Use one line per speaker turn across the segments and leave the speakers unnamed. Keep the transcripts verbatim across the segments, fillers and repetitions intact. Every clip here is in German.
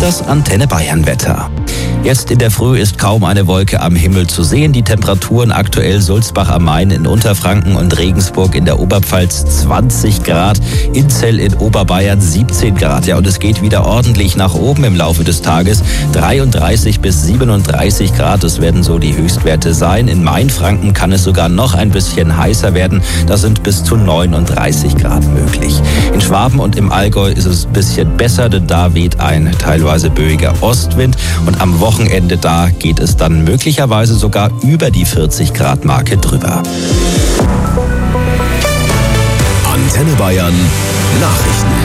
Das Antenne Bayern Wetter. Jetzt in der Früh ist kaum eine Wolke am Himmel zu sehen. Die Temperaturen aktuell Sulzbach am Main in Unterfranken und Regensburg in der Oberpfalz zwanzig Grad, Inzell in Oberbayern siebzehn Grad. Ja, und es geht wieder ordentlich nach oben im Laufe des Tages. dreiunddreißig bis siebenunddreißig Grad, das werden so die Höchstwerte sein. In Mainfranken kann es sogar noch ein bisschen heißer werden. Da sind bis zu neununddreißig Grad möglich. In Schwaben und im Allgäu ist es ein bisschen besser, denn da weht ein teilweise böiger Ostwind. Und am Wochenende, da geht es dann möglicherweise sogar über die vierzig Grad Marke drüber.
Antenne Bayern Nachrichten.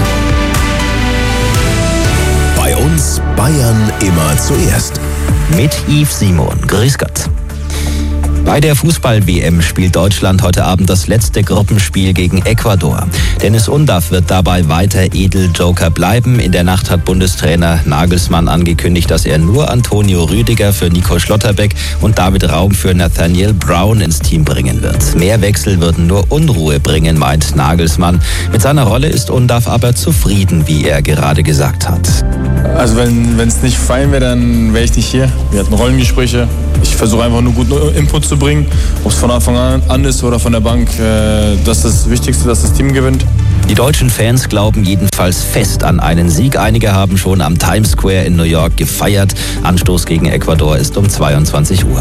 Bei uns Bayern immer zuerst.
Mit Yves Simon. Grüß Gott. Bei der Fußball-W M spielt Deutschland heute Abend das letzte Gruppenspiel gegen Ecuador. Dennis Undaff wird dabei weiter Edeljoker bleiben. In der Nacht hat Bundestrainer Nagelsmann angekündigt, dass er nur Antonio Rüdiger für Nico Schlotterbeck und David Raum für Nathaniel Brown ins Team bringen wird. Mehr Wechsel würden nur Unruhe bringen, meint Nagelsmann. Mit seiner Rolle ist Undaff aber zufrieden, wie er gerade gesagt hat.
Also wenn es nicht fein wäre, dann wäre ich nicht hier. Wir hatten Rollengespräche. Ich versuche einfach nur guten Input zu bringen, ob es von Anfang an ist oder von der Bank. Das ist das Wichtigste, dass das Team gewinnt.
Die deutschen Fans glauben jedenfalls fest an einen Sieg. Einige haben schon am Times Square in New York gefeiert. Anstoß gegen Ecuador ist um zweiundzwanzig Uhr.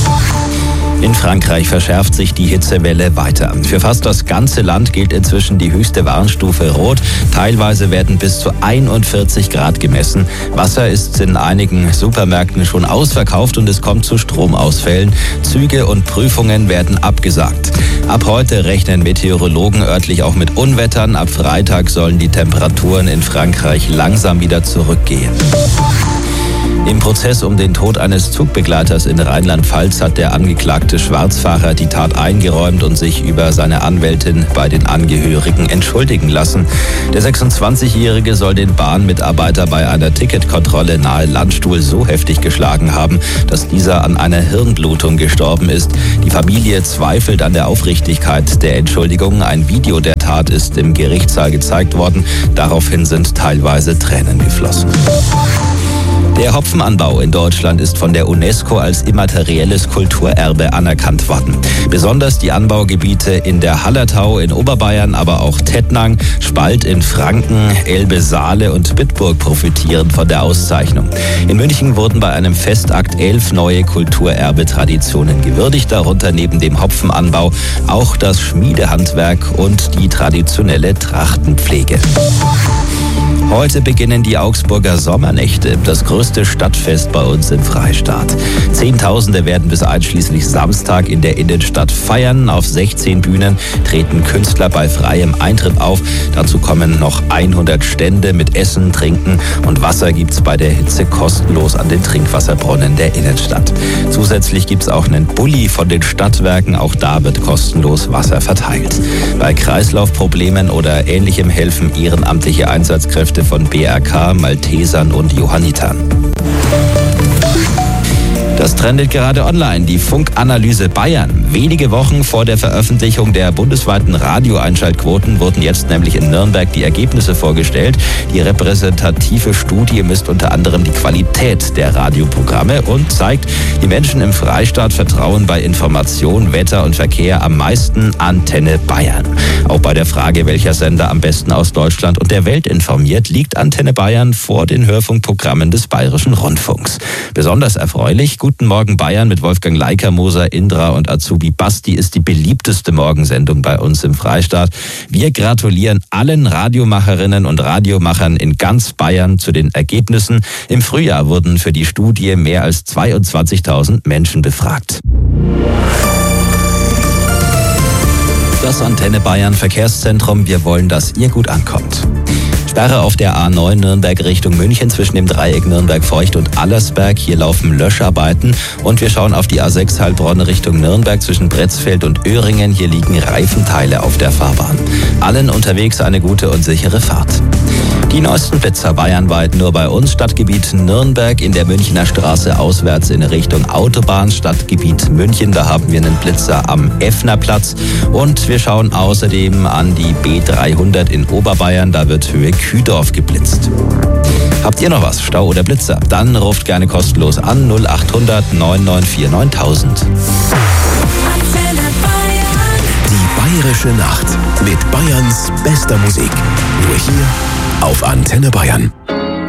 In Frankreich verschärft sich die Hitzewelle weiter. Für fast das ganze Land gilt inzwischen die höchste Warnstufe Rot. Teilweise werden bis zu einundvierzig Grad gemessen. Wasser ist in einigen Supermärkten schon ausverkauft und es kommt zu Stromausfällen. Züge und Prüfungen werden abgesagt. Ab heute rechnen Meteorologen örtlich auch mit Unwettern. Ab Freitag sollen die Temperaturen in Frankreich langsam wieder zurückgehen. Im Prozess um den Tod eines Zugbegleiters in Rheinland-Pfalz hat der angeklagte Schwarzfahrer die Tat eingeräumt und sich über seine Anwältin bei den Angehörigen entschuldigen lassen. Der sechsundzwanzigjährige soll den Bahnmitarbeiter bei einer Ticketkontrolle nahe Landstuhl so heftig geschlagen haben, dass dieser an einer Hirnblutung gestorben ist. Die Familie zweifelt an der Aufrichtigkeit der Entschuldigung. Ein Video der Tat ist im Gerichtssaal gezeigt worden. Daraufhin sind teilweise Tränen geflossen. Der Hopfenanbau in Deutschland ist von der UNESCO als immaterielles Kulturerbe anerkannt worden. Besonders die Anbaugebiete in der Hallertau in Oberbayern, aber auch Tettnang, Spalt in Franken, Elbe-Saale und Bitburg profitieren von der Auszeichnung. In München wurden bei einem Festakt elf neue Kulturerbe-Traditionen gewürdigt, darunter neben dem Hopfenanbau auch das Schmiedehandwerk und die traditionelle Trachtenpflege. Heute beginnen die Augsburger Sommernächte, das größte Stadtfest bei uns im Freistaat. Zehntausende werden bis einschließlich Samstag in der Innenstadt feiern. Auf sechzehn Bühnen treten Künstler bei freiem Eintritt auf. Dazu kommen noch hundert Stände mit Essen, Trinken und Wasser gibt's bei der Hitze kostenlos an den Trinkwasserbrunnen der Innenstadt. Zusätzlich gibt's auch einen Bulli von den Stadtwerken. Auch da wird kostenlos Wasser verteilt. Bei Kreislaufproblemen oder Ähnlichem helfen ehrenamtliche Einsatzkräfte von B R K, Maltesern und Johannitern. Das trendet gerade online, die Funkanalyse Bayern. Wenige Wochen vor der Veröffentlichung der bundesweiten Radioeinschaltquoten wurden jetzt nämlich in Nürnberg die Ergebnisse vorgestellt. Die repräsentative Studie misst unter anderem die Qualität der Radioprogramme und zeigt, die Menschen im Freistaat vertrauen bei Information, Wetter und Verkehr am meisten Antenne Bayern. Auch bei der Frage, welcher Sender am besten aus Deutschland und der Welt informiert, liegt Antenne Bayern vor den Hörfunkprogrammen des Bayerischen Rundfunks. Besonders erfreulich, Guten Morgen Bayern mit Wolfgang Leikermoser, Indra und Azubi Basti ist die beliebteste Morgensendung bei uns im Freistaat. Wir gratulieren allen Radiomacherinnen und Radiomachern in ganz Bayern zu den Ergebnissen. Im Frühjahr wurden für die Studie mehr als zweiundzwanzigtausend Menschen befragt. Das Antenne Bayern Verkehrszentrum. Wir wollen, dass ihr gut ankommt. Sperre auf der A neun Nürnberg Richtung München zwischen dem Dreieck Nürnberg-Feucht und Allersberg. Hier laufen Löscharbeiten. Und wir schauen auf die A sechs Heilbronn Richtung Nürnberg zwischen Bretzfeld und Öhringen. Hier liegen Reifenteile auf der Fahrbahn. Allen unterwegs eine gute und sichere Fahrt. Die neuesten Blitzer bayernweit nur bei uns. Stadtgebiet Nürnberg in der Münchner Straße auswärts in Richtung Autobahn. Stadtgebiet München, da haben wir einen Blitzer am Effnerplatz. Und wir schauen außerdem an die B dreihundert in Oberbayern. Da wird Höhe Kühdorf geblitzt. Habt ihr noch was? Stau oder Blitzer? Dann ruft gerne kostenlos an null acht hundert neun neun vier neuntausend.
Die Bayerische Nacht mit Bayerns bester Musik. Nur hier auf Antenne Bayern.